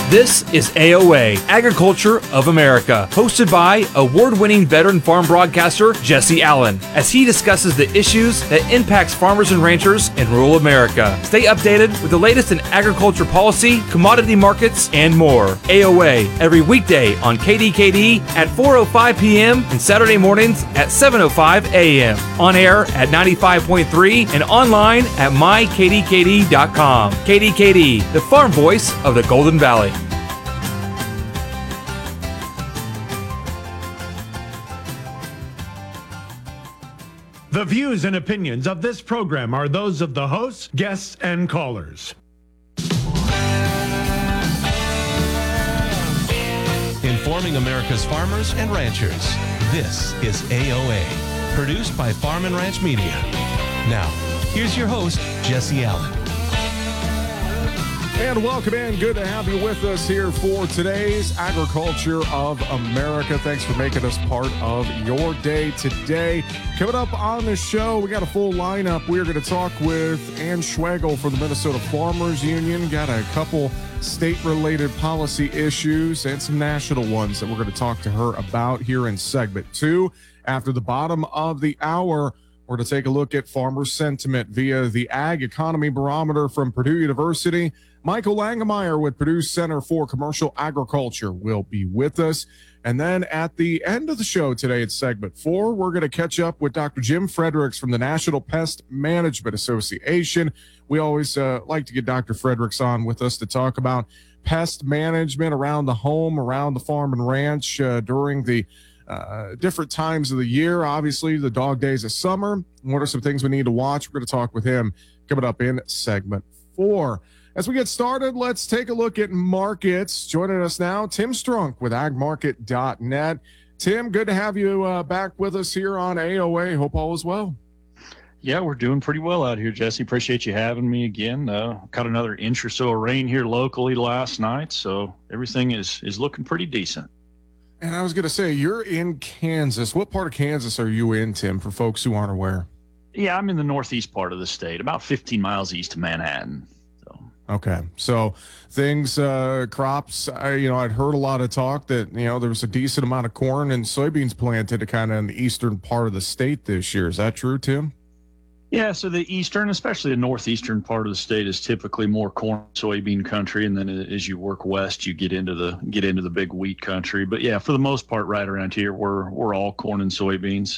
This is AOA, Agriculture of America, hosted by award-winning veteran farm broadcaster Jesse Allen, as he discusses the issues that impacts farmers and ranchers in rural America. Stay updated with the latest in agriculture policy, commodity markets, and more. AOA, every weekday on KDKD at 4:05 p.m. and Saturday mornings at 7:05 a.m. On air at 95.3 and online at mykdkd.com. KDKD, the farm voice of the Golden Valley. The views and opinions of this program are those of the hosts, guests, and callers. Informing America's farmers and ranchers. This is AOA, produced by Farm and Ranch Media. Now, here's your host, Jesse Allen. And welcome in. Good to have you with us here for today's Agriculture of America. Thanks for making us part of your day today. Coming up on the show, we got a full lineup. We're going to talk with Ann Schwegel from the Minnesota Farmers Union. Got a couple state-related policy issues and some national ones that we're going to talk to her about here in segment 2. After the bottom of the hour, we're going to take a look at farmer sentiment via the Ag Economy Barometer from Purdue University. Michael Langemeyer with Purdue Center for Commercial Agriculture will be with us. And then at the end of the show today at segment 4, we're going to catch up with Dr. Jim Fredericks from the National Pest Management Association. We always like to get Dr. Fredericks on with us to talk about pest management around the home, around the farm and ranch during the different times of the year. Obviously, the dog days of summer. What are some things we need to watch? We're going to talk with him coming up in segment 4. As we get started, let's take a look at markets. Joining us now, Tim Strunk with agmarket.net. Tim, good to have you back with us here on AOA. Hope all is well. Yeah, we're doing pretty well out here, Jesse. Appreciate you having me again. Got another inch or so of rain here locally last night, so everything is looking pretty decent. And I was going to say, you're in Kansas. What part of Kansas are you in, Tim, for folks who aren't aware? Yeah, I'm in the northeast part of the state, about 15 miles east of Manhattan. Okay. So things, crops, I'd heard a lot of talk that, there was a decent amount of corn and soybeans planted kind of in the eastern part of the state this year. Is that true, Tim? Yeah, so the eastern, especially the northeastern part of the state, is typically more corn, soybean country, and then as you work west, you get into the big wheat country. But yeah, for the most part, right around here, we're all corn and soybeans.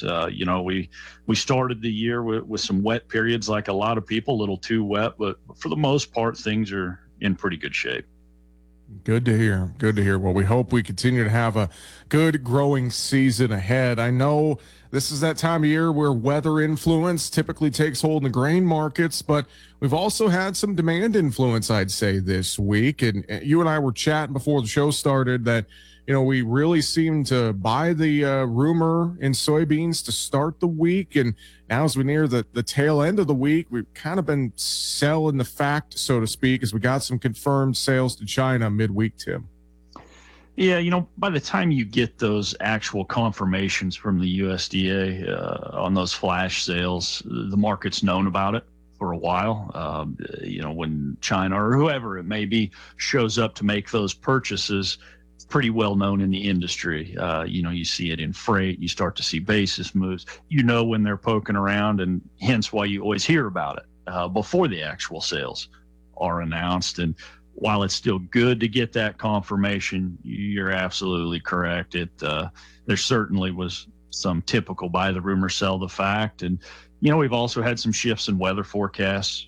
We started the year with some wet periods, like a lot of people, a little too wet, but for the most part, things are in pretty good shape. Good to hear. Good to hear. Well, we hope we continue to have a good growing season ahead. I know this is that time of year where weather influence typically takes hold in the grain markets, but we've also had some demand influence, I'd say, this week. And you and I were chatting before the show started that, we really seem to buy the rumor in soybeans to start the week. And now as we near the tail end of the week, we've kind of been selling the fact, so to speak, as we got some confirmed sales to China midweek, Tim. Yeah, by the time you get those actual confirmations from the USDA on those flash sales, the market's known about it for a while. When China or whoever it may be shows up to make those purchases, it's pretty well known in the industry. You see it in freight, you start to see basis moves, when they're poking around, and hence why you always hear about it before the actual sales are announced. And while it's still good to get that confirmation, you're absolutely correct. There certainly was some typical buy the rumor, sell the fact. And, we've also had some shifts in weather forecasts.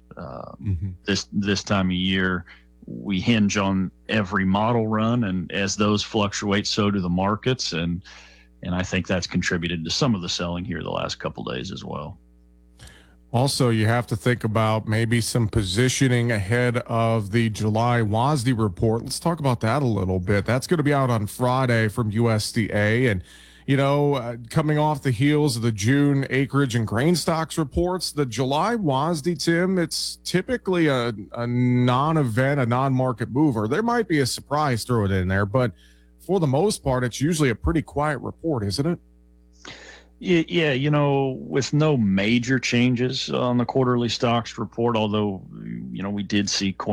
This time of year, we hinge on every model run, and as those fluctuate, so do the markets. And I think that's contributed to some of the selling here the last couple of days as well. Also, you have to think about maybe some positioning ahead of the July WASDE report. Let's talk about that a little bit. That's going to be out on Friday from USDA. And, coming off the heels of the June acreage and grain stocks reports, the July WASDE, Tim, it's typically a non-event, a non-market mover. There might be a surprise thrown in there, but for the most part, it's usually a pretty quiet report, isn't it? Yeah, with no major changes on the quarterly stocks report, although, we did see corn